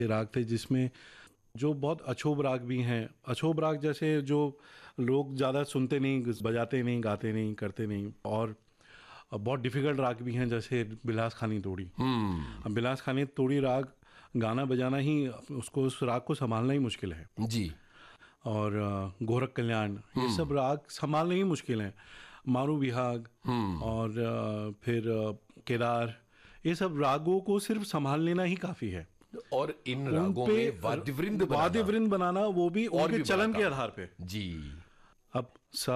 राग थे जिसमें जो बहुत अछोब राग भी हैं, अछोब राग जैसे जो लोग ज़्यादा सुनते नहीं, बजाते नहीं, गाते नहीं, करते नहीं, और बहुत डिफ़िकल्ट राग भी हैं जैसे बिलास खानी तोड़ी। अब बिलास खानी तोड़ी राग गाना बजाना ही, उसको उस राग को संभालना ही मुश्किल है जी। और गोरख कल्याण, ये सब राग संभालने ही मुश्किल हैं। मारू बिहाग और फिर केदार, ये सब रागों को सिर्फ संभाल लेना ही काफ़ी है। और इन रागों पे में वाद्य वृंद बनाना, वो भी और उनके भी चलन बड़ा के काम। आधार पे। जी। अब सा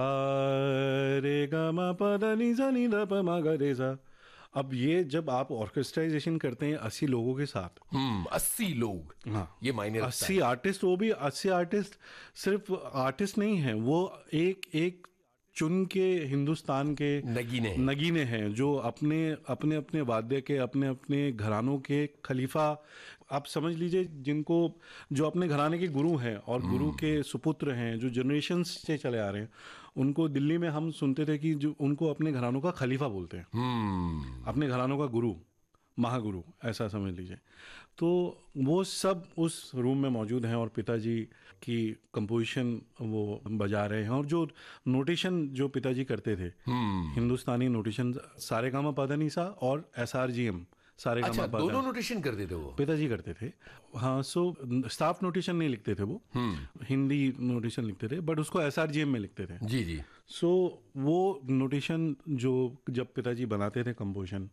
रे ग म प द नि सा नि द प म ग रे सा, अब ये जब आप ऑर्केस्ट्राइजेशन करते हैं 80 लोगों के साथ, 80 लोग, हाँ, ये मायने रखता 80 है। आर्टिस्ट, वो भी 80 आर्टिस्ट सिर्फ आर्टिस्ट नहीं हैं, वो एक एक चुन के हिंदुस्तान के नगीने हैं जो अपने अपने अपने वाद्य के, अपने अपने घरानों के खलीफा, आप समझ लीजिए, जिनको, जो अपने घराने के गुरु हैं और गुरु के सुपुत्र हैं, जो जनरेशन्स से चले आ रहे हैं, उनको दिल्ली में हम सुनते थे कि जो उनको अपने घरानों का खलीफा बोलते हैं, अपने घरानों का गुरु, महागुरु, ऐसा समझ लीजिए। तो वो सब उस रूम में मौजूद हैं और पिताजी की कंपोजिशन वो बजा रहे हैं, और जो नोटेशन जो पिताजी करते थे, हिंदुस्तानी नोटेशन, सारेगामा पाधानीसा और SRGM, सारेगामा अच्छा, पाधा, दोनों नोटेशन करते थे वो? पिताजी करते थे, हाँ। सो स्टाफ नोटेशन नहीं लिखते थे वो, हिंदी नोटेशन लिखते थे, बट उसको SRGM में लिखते थे। जी जी। सो वो नोटेशन जो जब पिताजी बनाते थे कंपोजिशन,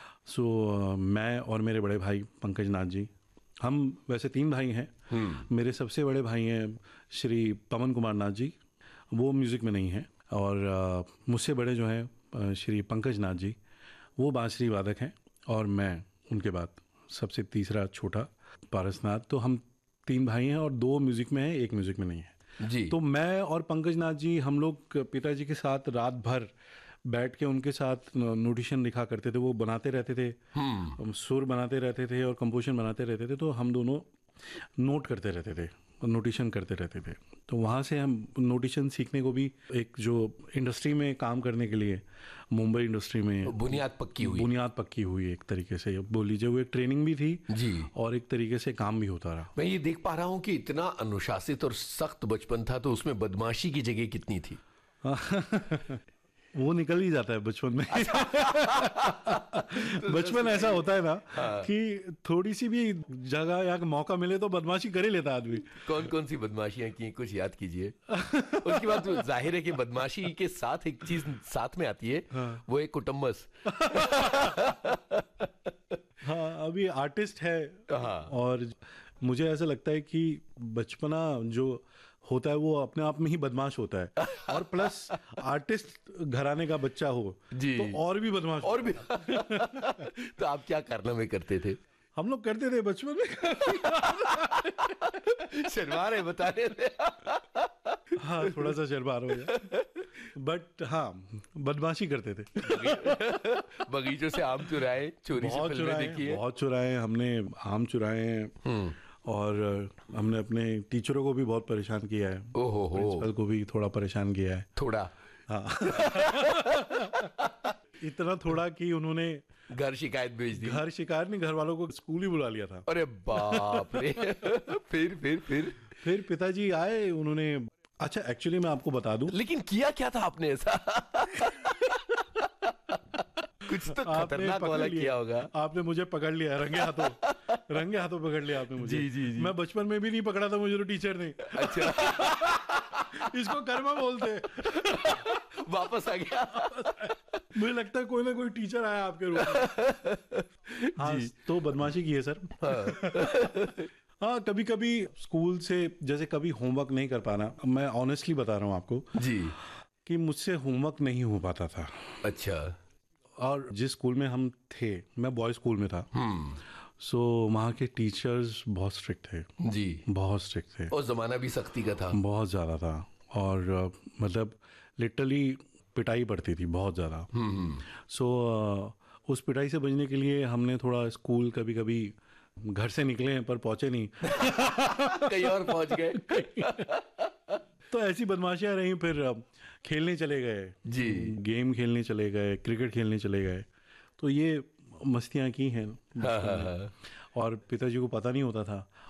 मैं और मेरे बड़े भाई पंकज नाथ जी, हम वैसे 3 भाई हैं। मेरे सबसे बड़े भाई हैं श्री पवन कुमार नाथ जी, वो म्यूज़िक में नहीं हैं, और मुझसे बड़े जो हैं श्री पंकज नाथ जी, वो बांसुरी वादक हैं, और मैं उनके बाद सबसे तीसरा छोटा पारसनाथ। तो हम 3 भाई हैं, और 2 म्यूज़िक में हैं, 1 म्यूज़िक में नहीं है जी। तो मैं और पंकज नाथ जी, हम लोग पिताजी के साथ रात भर बैठ के उनके साथ नोटेशन लिखा करते थे, वो बनाते रहते थे, सुर बनाते रहते थे और कंपोजिशन बनाते रहते थे, तो हम दोनों नोट करते रहते थे, नोटेशन करते रहते थे। तो वहाँ से हम नोटेशन सीखने को भी, एक जो इंडस्ट्री में काम करने के लिए, मुंबई इंडस्ट्री में बुनियाद पक्की हुई एक तरीके से बोल लीजिए। वो एक ट्रेनिंग भी थी जी, और एक तरीके से काम भी होता रहा। मैं ये देख पा रहा हूँ कि इतना अनुशासित और सख्त बचपन था, तो उसमें बदमाशी की जगह कितनी थी? वो निकल ही जाता है बचपन में। बचपन ऐसा होता है ना, कि थोड़ी सी भी जगह या मौका मिले तो बदमाशी कर ही लेता आदमी। कौन कौन सी बदमाशियां की, कुछ याद कीजिए। उसके बाद तो जाहिर है कि बदमाशी के साथ एक चीज साथ में आती है, वो एक कुटुम्बस। हाँ, अभी आर्टिस्ट है, और मुझे ऐसा लगता है कि बचपना जो होता है वो अपने आप में ही बदमाश होता है, और प्लस आर्टिस्ट घराने का बच्चा हो जी, तो और भी बदमाश, और भी। तो आप क्या कारनामे करते थे? हम लोग करते थे बचपन में। शर्मा रहे, बता रहे थे। हाँ, थोड़ा सा शर्मार हो गया, बट हाँ, बदमाशी करते थे। बगीचों से आम चुराए, चोरी से फिल्में देखी है? बहुत चुराए हमने, आम चुराए हैं, और हमने अपने टीचरों को भी बहुत परेशान किया है। ओहो, प्रिंसिपल को भी थोड़ा परेशान किया है। थोड़ा? हाँ। इतना थोड़ा कि उन्होंने घर शिकायत भेज दी। घर शिकायत नहीं, घर वालों को स्कूल ही बुला लिया था। अरे बाप रे। फिर पिताजी आए, उन्होंने, अच्छा एक्चुअली मैं आपको बता दूं, लेकिन किया क्या था आपने ऐसा? कुछ तो खतरनाक वाला किया होगा। आपने मुझे पकड़ लिया रंगे हाथों पकड़ लिया आपने मुझे। जी। मैं बचपन में भी नहीं पकड़ा था मुझे तो टीचर ने। अच्छा। इसको कर्मा बोलते। वापस आ गया। मुझे लगता है कोई ना कोई टीचर आया आपके रूम में। हाँ, तो बदमाशी की है सर। हाँ, कभी कभी स्कूल से जैसे कभी होमवर्क नहीं कर पाना, मैं ऑनेस्टली बता रहा हूँ आपको जी, कि मुझसे होमवर्क नहीं हो पाता था। अच्छा। और जिस स्कूल में हम थे, मैं बॉय स्कूल में था, सो वहाँ के टीचर्स बहुत स्ट्रिक्ट थे जी, बहुत स्ट्रिक्ट थे, और जमाना भी सख्ती का था, बहुत ज़्यादा था, और मतलब लिटरली पिटाई पड़ती थी बहुत ज़्यादा। सो उस पिटाई से बचने के लिए हमने थोड़ा स्कूल कभी कभी घर से निकले हैं पर पहुंचे नहीं। कहीं और पहुंच गए। तो ऐसी बदमाशियां रही। फिर खेलने चले गए जी, गेम खेलने चले गए, क्रिकेट खेलने चले गए, तो ये मस्तियां की हैं। हाँ। और पिताजी को पता नहीं होता था।